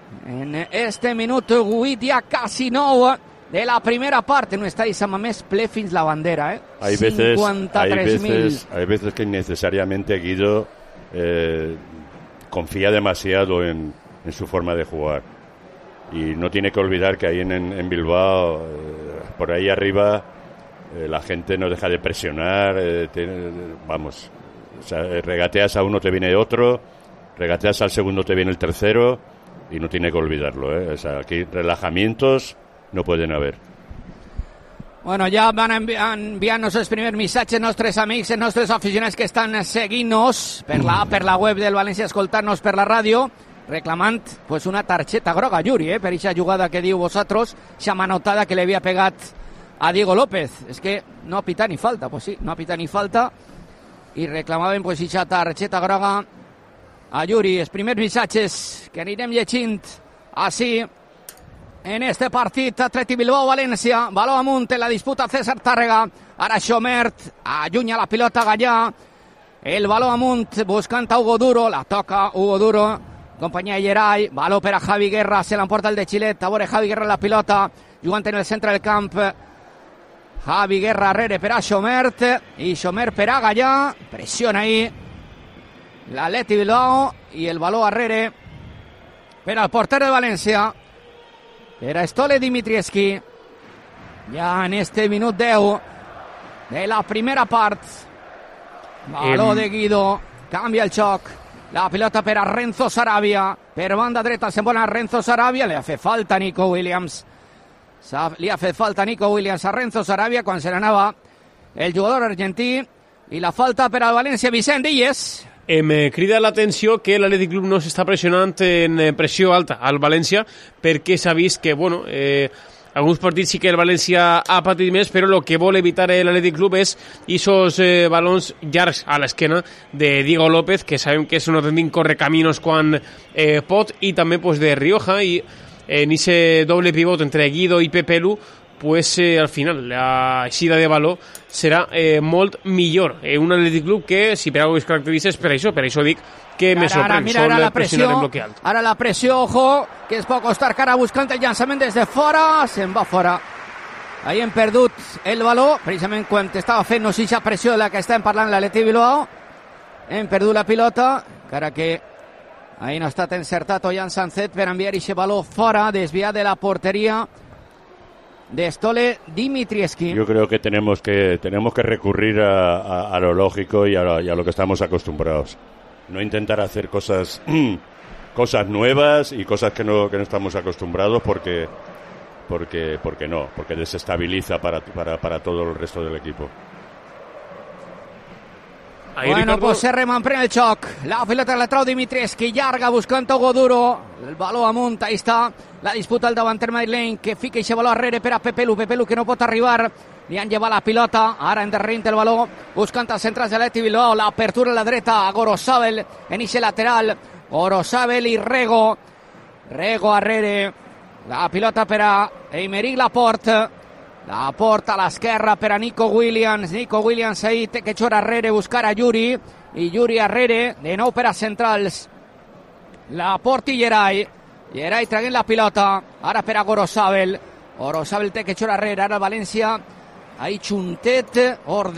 En este minut 8, ja quasi 9 de la primera part. En un estadi Sant Mamés ple fins la bandera, eh? Hay veces que innecesariamente Guido confía demasiado en su forma de jugar. Y no tiene que olvidar que ahí en Bilbao, por ahí arriba, la gente no deja de presionar. O sea, regateas a uno, te viene otro, regateas al segundo, te viene el tercero, y no tiene que olvidarlo, ¿eh? O sea, aquí relajamientos no pueden haver. Bueno, ja van enviant-nos els primers missatges nostres amics, els nostres aficionats que estan seguint-nos per la web del València, escoltant-nos per la ràdio, reclamant pues, una targeta groga a Yuri, per aquesta jugada que diu vosaltres, aquesta manotada que li havia pegat a Diego López. És que no ha pitat ni falta, pues sí, no ha pitat ni falta, i reclamaven pues, aquesta targeta groga a Yuri. Els primers missatges que anirem llegint així en este partit. Atlètic Bilbao-València, baló amunt en la disputa César Tàrrega, ara Xomert allunya la pilota Gallà, el baló amunt buscant a Hugo Duro, la toca Hugo Duro, companyia de Geray, baló per a Javi Guerra, se l'emporta el de Xilet, a veure Javi Guerra la pilota, jugant en el centre del camp, Javi Guerra arrere per a Xomert, i Xomert per a Gallà, pressiona ahí l'Atlètic Bilbao, i el baló arrere per al porter de València, per a Stole Dimitrievski, ja en este minut 10 de la primera part. Baló de Guido, canvia el xoc, la pilota per a Renzo Sarabia, per banda dreta se'n vol a Renzo Sarabia, li ha fet falta Nico Williams, a Renzo Sarabia quan se n'anava el jugador argentí, i la falta per al València. Vicent Illes. Em crida l'atenció que l'Atlètic Club no s'està pressionant en pressió alta al València, perquè s'ha vist que, bueno, alguns partits sí que el València ha patit més, però el que vol evitar l'Atlètic Club és aquests balons llargs a l'esquena de Diego López, que sabem que és un autèntic correcaminos quan pot, i també pues, de Rioja, i en aquest doble pivot entre Guido i Pepelu, pues al final la eixida de baló serà molt millor. Un Atlètic Club que, si per algunes característiques, per això dic que me sorprèn. Ara la pressió, ojo, que es pot costar cara buscant el llançament des de fora, se'n va fora. Ahí hem perdut el baló, precisament quan estava fent aquesta pressió de la que estem parlant l'Atlètic Bilbao, hem perdut la pilota, encara que ahí no ha estat encertat Ollán Sancet per enviar aquest baló fora, desviat de la porteria de Stole Dimitrievski. Yo creo que tenemos que recurrir a lo lógico y a lo que estamos acostumbrados. No intentar hacer cosas nuevas y cosas que no estamos acostumbrados porque desestabiliza para todo el resto del equipo. Ahí, bueno, Ricardo. Pues se remanprèn el xoc. La pilota la trau Dimitrievski, llarga, buscant Hugo Duro. El baló amunt, ahí està. La disputa el davanter Madeleine, que fica aquest baló arrere per a Pepelu que no pot arribar. Li han llevat la pilota, ara endarrerint el baló, buscant els centres de l'Atlètic Bilbao. L'apertura a la dreta, a Gorosabel, en ixe lateral. Gorosabel i Rego. Rego arrere. La pilota per a Aymeric Laporte. La porta a l'esquerra per a Nico Williams. Nico Williams ahí té que xor arrere, buscar a Yuri. I Yuri arrere, de nou per a centrals. La porta i Geray. Geray traguent la pilota. Ara per a Gorosabel. Gorosabel té que xor arrere. Ara València. Ahí Xuntet.